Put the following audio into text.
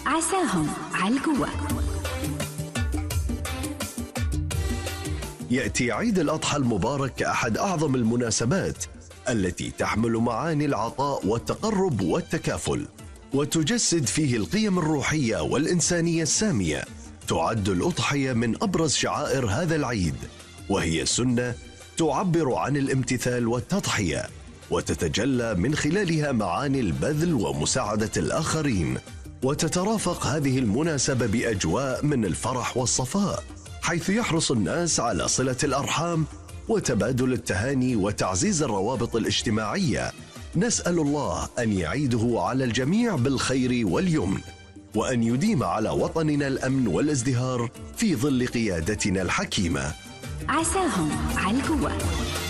عساهم على القوة. يأتي عيد الأضحى المبارك كأحد أعظم المناسبات التي تحمل معاني العطاء والتقرب والتكافل، وتجسد فيه القيم الروحية والإنسانية السامية. تعد الأضحية من أبرز شعائر هذا العيد، وهي سنة تعبر عن الامتثال والتضحية، وتتجلى من خلالها معاني البذل ومساعدة الآخرين. وتترافق هذه المناسبة بأجواء من الفرح والصفاء، حيث يحرص الناس على صلة الأرحام وتبادل التهاني وتعزيز الروابط الاجتماعية. نسأل الله أن يعيده على الجميع بالخير واليمن، وأن يديم على وطننا الأمن والازدهار في ظل قيادتنا الحكيمة. عساهم على القوة.